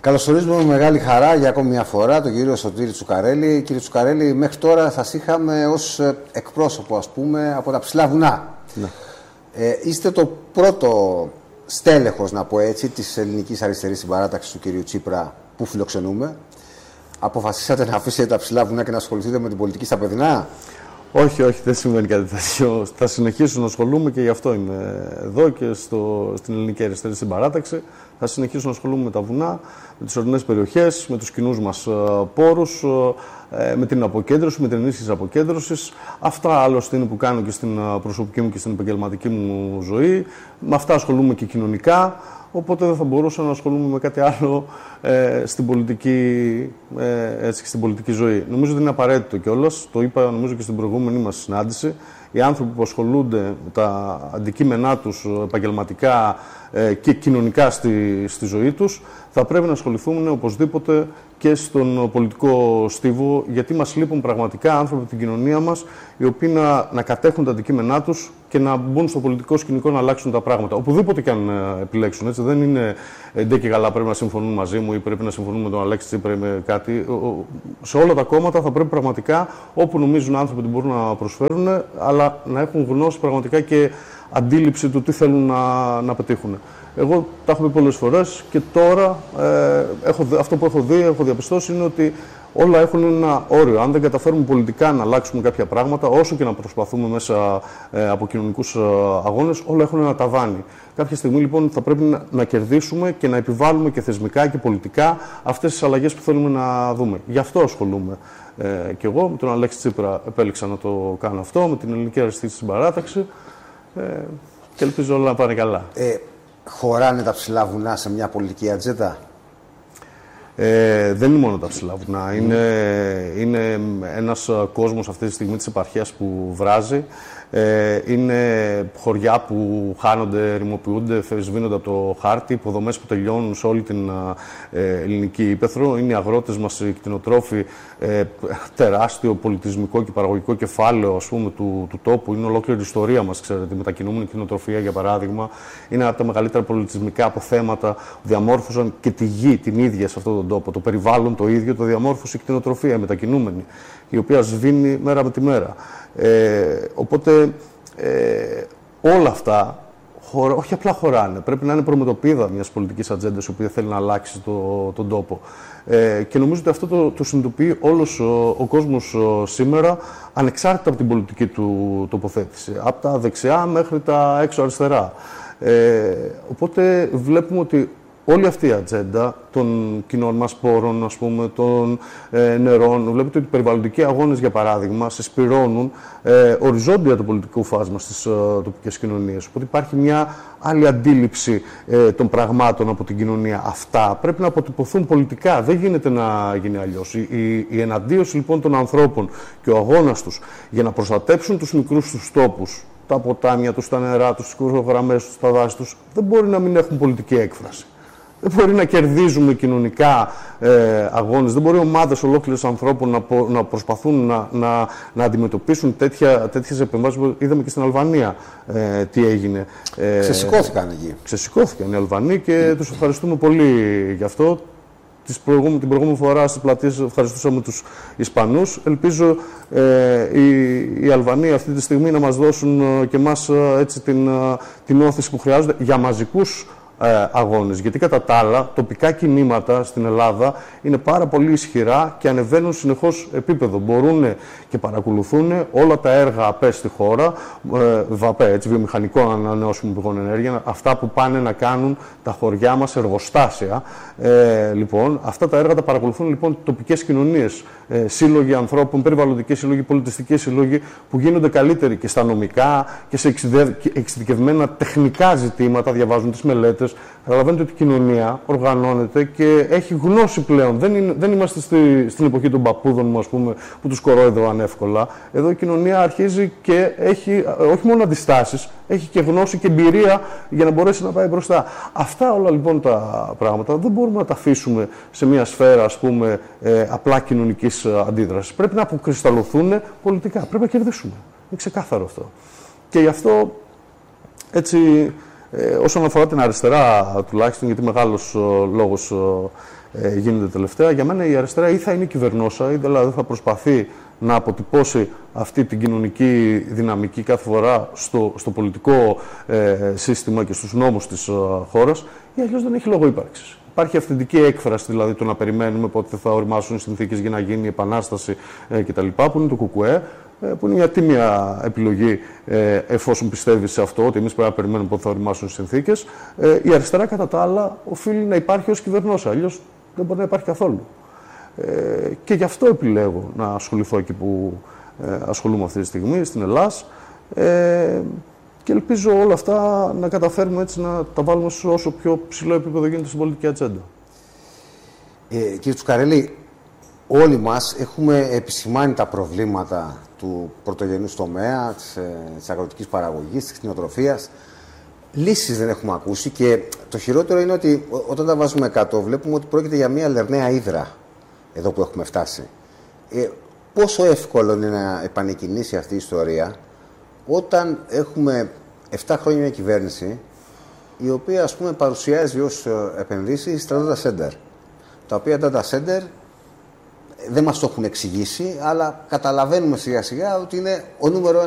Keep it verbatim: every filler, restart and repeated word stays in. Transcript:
Καλωσορίζουμε με μεγάλη χαρά για ακόμη μια φορά τον κύριο Σωτήρη Τσουκαρέλη. Κύριε Τσουκαρέλη, μέχρι τώρα σας είχαμε ως εκπρόσωπο, ας πούμε, από τα ψηλά βουνά. Ναι. Ε, είστε το πρώτο στέλεχος, να πω έτσι, της ελληνικής αριστερής συμπαράταξης του κυρίου Τσίπρα που φιλοξενούμε. Αποφασίσατε να αφήσετε τα ψηλά βουνά και να ασχοληθείτε με την πολιτική στα παιδινά? Όχι, όχι, δεν συμβαίνει κάτι τέτοιο. Θα συνεχίσω να ασχολούμαι και γι' αυτό είμαι εδώ και στο, στην ελληνική αριστερή συμπαράταξη. Θα συνεχίσω να ασχολούμαι με τα βουνά, με τις ορεινές περιοχές, με τους κοινούς μας πόρους, με την αποκέντρωση, με την ενίσχυση της αποκέντρωσης. Αυτά άλλωστε είναι που κάνω και στην προσωπική μου και στην επαγγελματική μου ζωή. Με αυτά ασχολούμαι και κοινωνικά. Οπότε δεν θα μπορούσα να ασχολούμαι με κάτι άλλο ε, στην, πολιτική, ε, έτσι, στην πολιτική ζωή. Νομίζω ότι είναι απαραίτητο κιόλας. Το είπα νομίζω και στην προηγούμενη μας συνάντηση. Οι άνθρωποι που ασχολούνται με τα αντικείμενά τους επαγγελματικά ε, και κοινωνικά στη, στη ζωή τους θα πρέπει να ασχοληθούν οπωσδήποτε και στον πολιτικό στίβο, γιατί μας λείπουν πραγματικά άνθρωποι από την κοινωνία μας οι οποίοι να, να κατέχουν τα αντικείμενά τους και να μπουν στο πολιτικό σκηνικό να αλλάξουν τα πράγματα. Οπουδήποτε και αν επιλέξουν. Έτσι. Δεν είναι ντε και καλά πρέπει να συμφωνούν μαζί μου ή πρέπει να συμφωνούν με τον Αλέξη Τσίπρα ή με κάτι. Σε όλα τα κόμματα θα πρέπει πραγματικά, όπου νομίζουν άνθρωποι ότι μπορούν να προσφέρουν, αλλά να έχουν γνώση πραγματικά και αντίληψη του τι θέλουν να, να πετύχουν. Εγώ τα έχω πει πολλές φορές και τώρα ε, έχω, αυτό που έχω δει, έχω διαπιστώσει είναι ότι όλα έχουν ένα όριο. Αν δεν καταφέρουμε πολιτικά να αλλάξουμε κάποια πράγματα, όσο και να προσπαθούμε μέσα ε, από κοινωνικούς ε, αγώνες, όλα έχουν ένα ταβάνι. Κάποια στιγμή λοιπόν θα πρέπει να, να κερδίσουμε και να επιβάλλουμε και θεσμικά και πολιτικά αυτές τις αλλαγές που θέλουμε να δούμε. Γι' αυτό ασχολούμαι. Ε, και εγώ με τον Αλέξη Τσίπρα επέλεξα να το κάνω αυτό, με την ελληνική αριστερή συμπαράταξη ε, και ελπίζω όλα να πάνε καλά. Ε, χωράνε τα ψηλά βουνά σε μια πολιτική ατζέντα? Ε, δεν είναι μόνο τα ψηλά βουνά. Mm. Είναι, είναι ένας κόσμος αυτή τη στιγμή της επαρχίας που βράζει. Ε, είναι χωριά που χάνονται, ρημοποιούνται, σβήνονται από το χάρτη, υποδομές που τελειώνουν σε όλη την ε, ελληνική ύπαιθρο. Είναι οι αγρότες μας, οι κτηνοτρόφοι, ε, τεράστιο πολιτισμικό και παραγωγικό κεφάλαιο, ας πούμε, του, του τόπου. Είναι ολόκληρη η ιστορία μας, ξέρετε. Η μετακινούμενη κτηνοτροφία, για παράδειγμα, είναι από τα μεγαλύτερα πολιτισμικά αποθέματα που διαμόρφωσαν και τη γη την ίδια σε αυτόν τον τόπο. Το περιβάλλον το ίδιο το διαμόρφωσε η κτηνοτροφία, η μετακινούμενη, η οποία σβήνει μέρα με τη μέρα. Ε, οπότε ε, όλα αυτά χωρα, όχι απλά χωράνε, πρέπει να είναι προμετωπίδα μιας πολιτικής ατζέντας η οποία θέλει να αλλάξει το, τον τόπο. Ε, και νομίζω ότι αυτό το, το συνειδητοποιεί όλος ο, ο κόσμος ο, σήμερα, ανεξάρτητα από την πολιτική του τοποθέτηση, από τα δεξιά μέχρι τα έξω αριστερά. Ε, οπότε βλέπουμε ότι όλη αυτή η ατζέντα των κοινών μας πόρων, ας πούμε, των ε, νερών, βλέπετε ότι οι περιβαλλοντικοί αγώνες, για παράδειγμα, συσπυρώνουν ε, οριζόντια το πολιτικό φάσμα στις ε, τοπικές κοινωνίες. Οπότε υπάρχει μια άλλη αντίληψη ε, των πραγμάτων από την κοινωνία. Αυτά πρέπει να αποτυπωθούν πολιτικά. Δεν γίνεται να γίνει αλλιώς. Η, η, η εναντίωση λοιπόν των ανθρώπων και ο αγώνας τους για να προστατέψουν τους μικρούς τους τόπους, τα ποτάμια τους, τα νερά τους, τις κουρογραμμές τους, τα δάση τους, δεν μπορεί να μην έχουν πολιτική έκφραση. Δεν μπορεί να κερδίζουμε κοινωνικά ε, αγώνες, δεν μπορεί ομάδες ολόκληρες ανθρώπων να, πο, να προσπαθούν να, να, να αντιμετωπίσουν τέτοια, τέτοιες επεμβάσεις. Είδαμε και στην Αλβανία ε, τι έγινε. Ε, ξεσηκώθηκαν εκεί. Ξεσηκώθηκαν οι Αλβανοί και mm. τους ευχαριστούμε πολύ γι' αυτό. Τις προηγούμε, την προηγούμενη φορά στις πλατείες ευχαριστούσαμε τους Ισπανούς. Ελπίζω ε, οι, οι Αλβανοί αυτή τη στιγμή να μας δώσουν ε, και εμάς ε, έτσι, την, ε, την όθηση που χρειάζονται για μαζικούς Ε, αγώνες. Γιατί κατά τα άλλα, τοπικά κινήματα στην Ελλάδα είναι πάρα πολύ ισχυρά και ανεβαίνουν συνεχώς επίπεδο. Μπορούν και παρακολουθούν όλα τα έργα ΑΠΕ στη χώρα, ε, ΒΑΠΕ, έτσι, βιομηχανικών ανανεώσιμων πηγών ενέργεια, αυτά που πάνε να κάνουν τα χωριά μας, εργοστάσια. Ε, λοιπόν, αυτά τα έργα τα παρακολουθούν λοιπόν τοπικές κοινωνίες, ε, σύλλογοι ανθρώπων, περιβαλλοντικοί σύλλογοι, πολιτιστικοί σύλλογοι που γίνονται καλύτεροι και στα νομικά και σε εξειδικευμένα τεχνικά ζητήματα, διαβάζουν τις μελέτες. Καταλαβαίνετε ότι η κοινωνία οργανώνεται και έχει γνώση πλέον. Δεν, είναι, δεν είμαστε στη, στην εποχή των παππούδων μου, ας πούμε, που τους κορόιδευαν εύκολα. Εδώ η κοινωνία αρχίζει και έχει όχι μόνο αντιστάσεις, έχει και γνώση και εμπειρία για να μπορέσει να πάει μπροστά. Αυτά όλα λοιπόν τα πράγματα δεν μπορούμε να τα αφήσουμε σε μια σφαίρα, ας πούμε, ε, απλά κοινωνικής αντίδρασης. Πρέπει να αποκρισταλωθούν πολιτικά. Πρέπει να κερδίσουμε. Είναι ξεκάθαρο αυτό. Και γι' αυτό έτσι. Ε, όσον αφορά την αριστερά, τουλάχιστον, γιατί μεγάλος λόγος ε, γίνεται τελευταία, για μένα η αριστερά ή θα είναι κυβερνόσα, ή δηλαδή θα προσπαθεί να αποτυπώσει αυτή την κοινωνική δυναμική κάθε φορά στο, στο πολιτικό ε, σύστημα και στους νόμους της ε, χώρας, ή αλλιώς δεν έχει λόγο ύπαρξης. Υπάρχει αυθεντική έκφραση, δηλαδή το να περιμένουμε πότε θα οριμάσουν οι συνθήκες για να γίνει η επανάσταση ε, κτλ. Που είναι το κουκουέ, ε, που είναι μια τίμια επιλογή ε, εφόσον πιστεύει σε αυτό, ότι εμείς πρέπει να περιμένουμε πότε θα οριμάσουν οι συνθήκες. Ε, η αριστερά, κατά τα άλλα, οφείλει να υπάρχει ως κυβερνόσα, αλλιώς δεν μπορεί να υπάρχει καθόλου. Ε, και γι' αυτό επιλέγω να ασχοληθώ εκεί που ε, ασχολούμαι αυτή τη στιγμή, στην Ελλάς. Ε, και ελπίζω όλα αυτά να καταφέρουμε έτσι να τα βάλουμε σε όσο πιο ψηλό επίπεδο γίνεται στην πολιτική ατζέντα. Ε, κύριε Τσουκαρέλη, όλοι μας έχουμε επισημάνει τα προβλήματα του πρωτογενούς τομέα, της, ε, της αγροτικής παραγωγής, της κτηνοτροφίας. Λύσεις δεν έχουμε ακούσει και το χειρότερο είναι ότι όταν τα βάζουμε κάτω βλέπουμε ότι πρόκειται για μια λερναία ύδρα εδώ που έχουμε φτάσει. Ε, πόσο εύκολο είναι να επανεκκινήσει αυτή η ιστορία όταν έχουμε επτά χρόνια μια κυβέρνηση η οποία, ας πούμε, παρουσιάζει ως επενδύσεις τα data center, τα οποία data center δεν μας το έχουν εξηγήσει, αλλά καταλαβαίνουμε σιγά σιγά ότι είναι ο νούμερο